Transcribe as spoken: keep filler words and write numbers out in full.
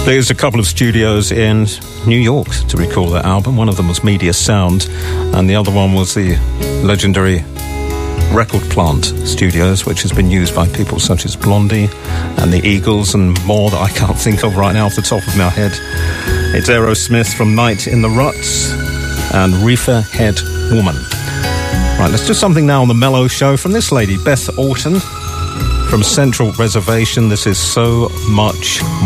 There's a couple of studios in New York to record that album. One of them was Media Sound, and the other one was the legendary Record Plant Studios, which has been used by people such as Blondie and the Eagles and more that I can't think of right now off the top of my head. It's Aerosmith from Night in the Ruts and Reefer Head Woman. Right, let's do something now on the Mellow Show from this lady, Beth Orton, from Central Reservation. This is So Much